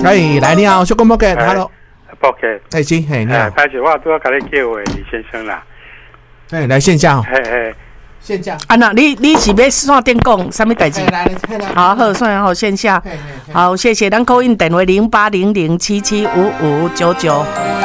哎，来你好，小公 Pocket，Hello， Pocket， 哎，是，嘿，你好， 拍摄我都要跟你叫的李先生啦， 哎，来线下哦， 嘿， 线下， 啊那你是要线电讲什么代志？好，好，算好线下，好，谢谢，咱call in电话0800775599。